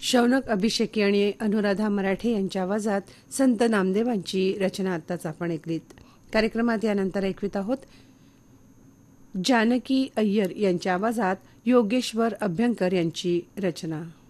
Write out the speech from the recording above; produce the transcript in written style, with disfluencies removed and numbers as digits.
शौनक अभिषेकी आणि अनुराधा मराठे यांच्या आवाजात संत नामदेवांची रचना आत्ताच आपण ऐकलीत. कार्यक्रमात यानंतर ऐकवित आहोत जानकी अय्यर यांच्या आवाजात योगेश्वर अभ्यंकर यांची रचना.